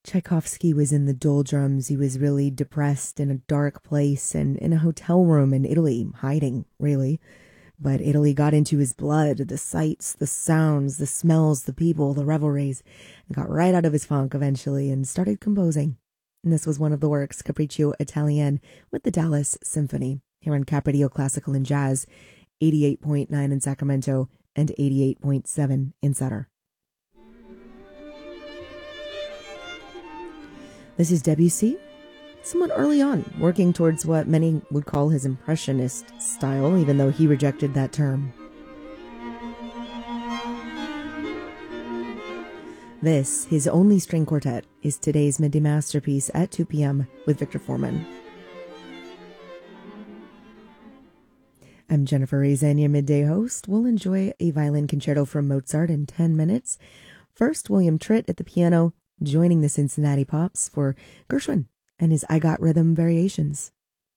Tchaikovsky was in the doldrums. He was really depressed in a dark place and in a hotel room in Italy, hiding, really. But Italy got into his blood, the sights, the sounds, the smells, the people, the revelries, and got right out of his funk eventually and started composing. And this was one of the works, Capriccio Italien, with the Dallas Symphony, here on Caprio Classical and Jazz, 88.9 in Sacramento and 88.7 in Sutter. This is Debussy, somewhat early on, working towards what many would call his impressionist style, even though he rejected that term. This, his only string quartet, is today's midday masterpiece at 2 p.m. with Victor Foreman. I'm Jennifer Reason, your midday host. We'll enjoy a violin concerto from Mozart in 10 minutes. First, William Tritt at the piano, joining the Cincinnati Pops for Gershwin and his I Got Rhythm Variations.